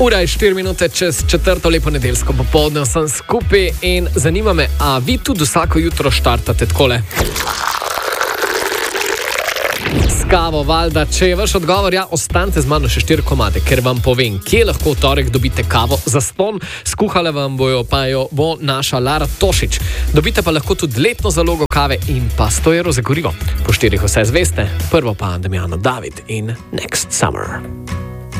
Ura je 4 minute čez 4. lepo nedeljsko popoldne, sem skupaj in zanima me, a vi tudi vsako jutro štartate takole? S kavo, valjda, če je vaš odgovor, ja, ostanite z mano še 4 komade, ker vam povem, kje lahko v torek dobite kavo za ston. Skuhala vam bo naša Lara Tošič. Dobite pa lahko tudi letno zalogo kave in pa 100 evrov za gorivo. Po 4 vse zveste, prvo pa Damjano David in Next Summer.